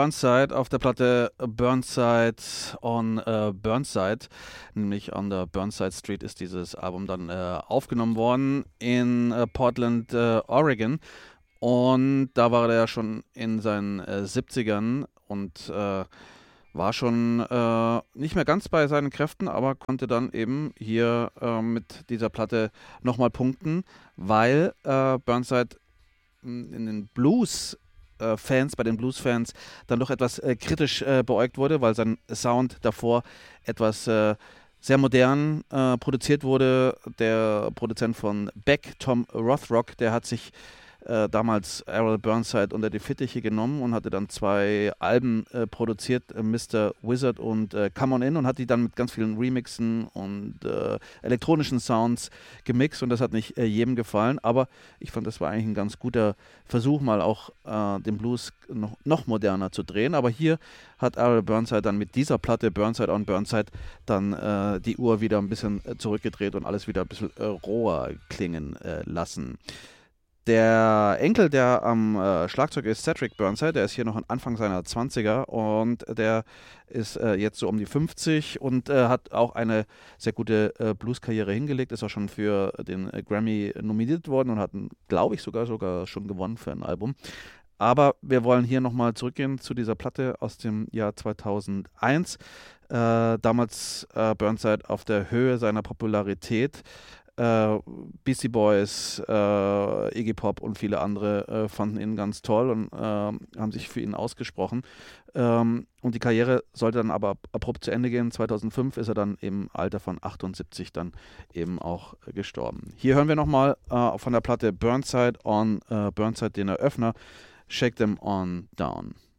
Burnside auf der Platte Burnside on Burnside, nämlich on the Burnside Street ist dieses Album dann aufgenommen worden in Portland, Oregon. Und da war er ja schon in seinen 70ern und war schon nicht mehr ganz bei seinen Kräften, aber konnte dann eben hier mit dieser Platte nochmal punkten, weil Burnside in den bei den Blues-Fans dann doch etwas kritisch beäugt wurde, weil sein Sound davor etwas sehr modern produziert wurde. Der Produzent von Beck, Tom Rothrock, der hat sich damals Errol Burnside unter die Fittiche genommen und hatte dann 2 Alben produziert, Mr. Wizard und Come On In, und hat die dann mit ganz vielen Remixen und elektronischen Sounds gemixt, und das hat nicht jedem gefallen, aber ich fand, das war eigentlich ein ganz guter Versuch, mal auch den Blues noch moderner zu drehen. Aber hier hat Errol Burnside dann mit dieser Platte Burnside on Burnside dann die Uhr wieder ein bisschen zurückgedreht und alles wieder ein bisschen roher klingen lassen. Der Enkel, der am Schlagzeug ist, Cedric Burnside, der ist hier noch am Anfang seiner 20er und der ist jetzt so um die 50 und hat auch eine sehr gute Blues-Karriere hingelegt, ist auch schon für den Grammy nominiert worden und hat, glaube ich, sogar schon gewonnen für ein Album. Aber wir wollen hier nochmal zurückgehen zu dieser Platte aus dem Jahr 2001. Damals Burnside auf der Höhe seiner Popularität. Beastie Boys, Iggy Pop und viele andere fanden ihn ganz toll und haben sich für ihn ausgesprochen. Und die Karriere sollte dann aber abrupt zu Ende gehen. 2005 ist er dann im Alter von 78 dann eben auch gestorben. Hier hören wir nochmal von der Platte Burnside on Burnside den Eröffner, Shake Them On Down.